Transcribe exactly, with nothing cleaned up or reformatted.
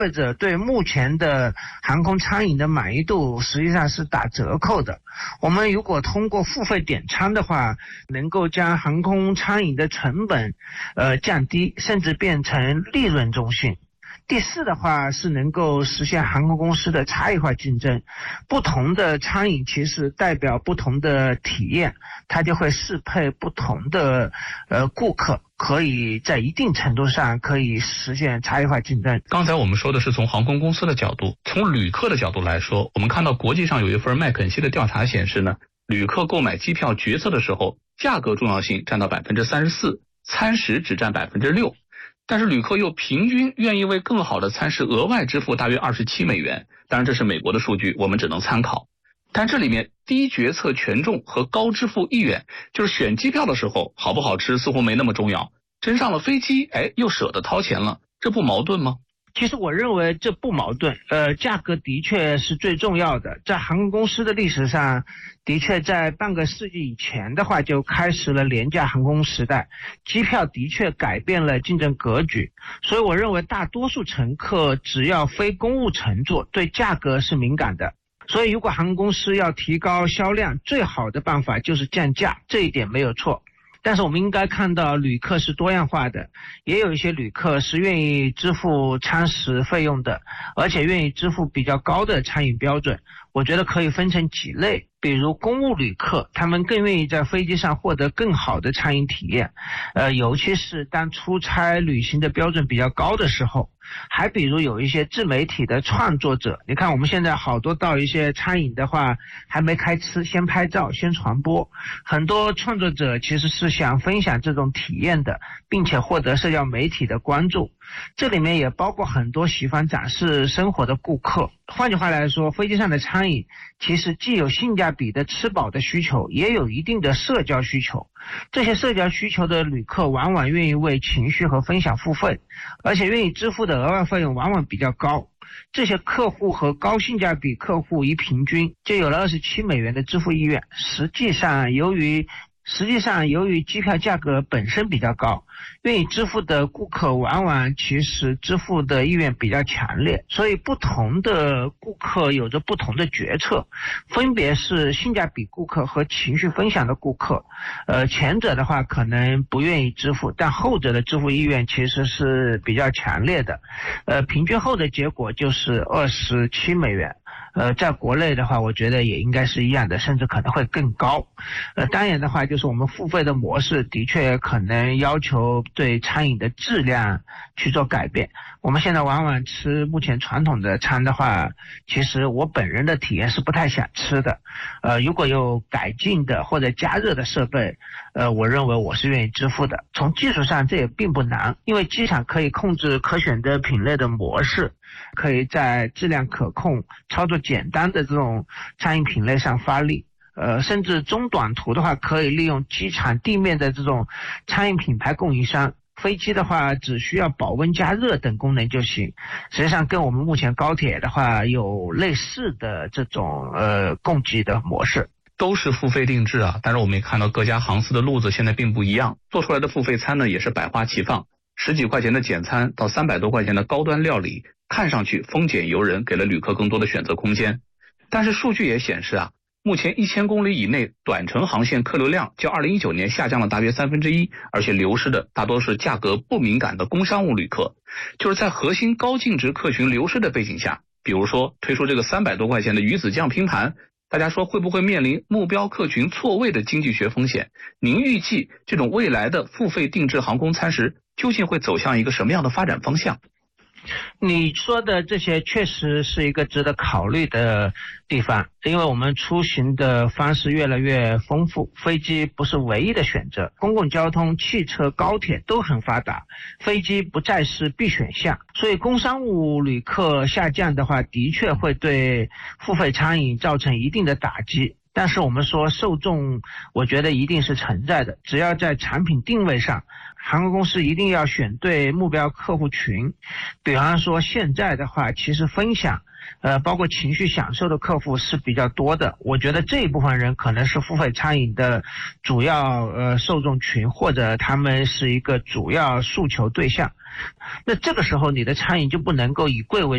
消费者对目前的航空餐饮的满意度实际上是打折扣的。我们如果通过付费点餐的话，能够将航空餐饮的成本呃降低，甚至变成利润中心。第四的话是能够实现航空公司的差异化竞争，不同的餐饮其实代表不同的体验，它就会适配不同的呃顾客，可以在一定程度上可以实现差异化竞争。 刚才我们说的是从航空公司的角度，从旅客的角度来说，我们看到国际上有一份麦肯锡的调查显示呢，旅客购买机票决策的时候，价格重要性占到百分之三十四，餐食只占百分之六。但是旅客又平均愿意为更好的餐食额外支付大约二十七美元，当然这是美国的数据，我们只能参考。但这里面低决策权重和高支付意愿，就是选机票的时候好不好吃似乎没那么重要，真上了飞机，哎，又舍得掏钱了，这不矛盾吗？ 其实我认为这不矛盾，呃，价格的确是最重要的。在航空公司的历史上，的确在半个世纪以前的话就开始了廉价航空时代，机票的确改变了竞争格局。所以我认为大多数乘客只要非公务乘坐，对价格是敏感的。所以如果航空公司要提高销量，最好的办法就是降价，这一点没有错。但是我们应该看到旅客是多样化的，也有一些旅客是愿意支付餐食费用的，而且愿意支付比较高的餐饮标准。我觉得可以分成几类，比如公务旅客，他们更愿意在飞机上获得更好的餐饮体验，呃，尤其是当出差旅行的标准比较高的时候。还比如有一些自媒体的创作者，你看我们现在好多到一些餐饮的话，还没开吃，先拍照先传播，很多创作者其实是想分享这种体验的，并且获得社交媒体的关注。这里面也包括很多喜欢展示生活的顾客。换句话来说，飞机上的餐饮其实既有性价比的吃饱的需求，也有一定的社交需求。这些社交需求的旅客往往愿意为情绪和分享付费，而且愿意支付的额外费用往往比较高。这些客户和高性价比客户一平均，就有了二十七美元的支付意愿。实际上由于实际上由于机票价格本身比较高，愿意支付的顾客往往其实支付的意愿比较强烈，所以不同的顾客有着不同的决策，分别是性价比顾客和情绪分享的顾客。呃，前者的话可能不愿意支付，但后者的支付意愿其实是比较强烈的。呃，平均后的结果就是二十七美元。呃，在国内的话，我觉得也应该是一样的，甚至可能会更高。呃，当然的话，就是我们付费的模式的确可能要求对餐饮的质量去做改变。我们现在往往吃目前传统的餐的话，其实我本人的体验是不太想吃的。呃，如果有改进的或者加热的设备，呃，我认为我是愿意支付的。从技术上这也并不难，因为机场可以控制可选择品类的模式，可以在质量可控、操作简单的这种餐饮品类上发力。呃，甚至中短途的话，可以利用机场地面的这种餐饮品牌供应商。飞机的话只需要保温加热等功能就行，实际上跟我们目前高铁的话有类似的这种呃供给的模式。 都是付费定制啊，但是我们也看到各家航司的路子现在并不一样，做出来的付费餐呢也是百花齐放，十几块钱的简餐到三百多块钱的高端料理，看上去丰俭由人，给了旅客更多的选择空间。但是数据也显示啊，目前一千公里以内短程航线客流量较二零一九年下降了大约三分之一，而且流失的大多是价格不敏感的工商务旅客。就是在核心高净值客群流失的背景下，比如说推出这个三百多块钱的鱼子酱拼盘，大家说会不会面临目标客群错位的经济学风险？您预计这种未来的付费定制航空餐食究竟会走向一个什么样的发展方向？ 你说的这些确实是一个值得考虑的地方，因为我们出行的方式越来越丰富，飞机不是唯一的选择，公共交通、汽车、高铁都很发达，飞机不再是必选项，所以工商务旅客下降的话，的确会对付费餐饮造成一定的打击。但是我们说受众，我觉得一定是存在的，只要在产品定位上，航空公司一定要选对目标客户群。比方说现在的话，其实分享呃，包括情绪享受的客户是比较多的，我觉得这一部分人可能是付费餐饮的主要呃受众群，或者他们是一个主要诉求对象。那这个时候你的餐饮就不能够以贵为